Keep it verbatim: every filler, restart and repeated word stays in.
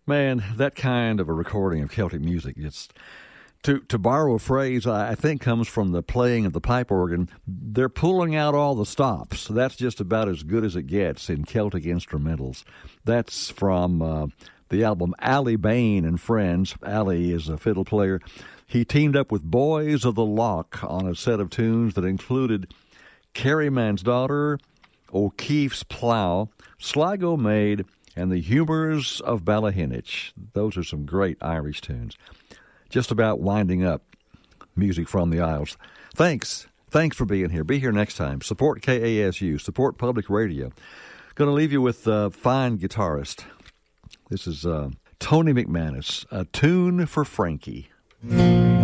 Man, that kind of a recording of Celtic music, it's to to borrow a phrase I think comes from the playing of the pipe organ. They're pulling out all the stops. That's just about as good as it gets in Celtic instrumentals. That's from uh, the album Ali Bain and Friends. Ali is a fiddle player. He teamed up with Boys of the Loch on a set of tunes that included Carrie Man's Daughter, O'Keefe's Plough, Sligo Maid, and the Humours of Ballahinich. Those are some great Irish tunes. Just about winding up music from the Isles. Thanks. Thanks for being here. Be here next time. Support K A S U. Support public radio. Going to leave you with a fine guitarist. This is uh, Tony McManus, A Tune for Frankie.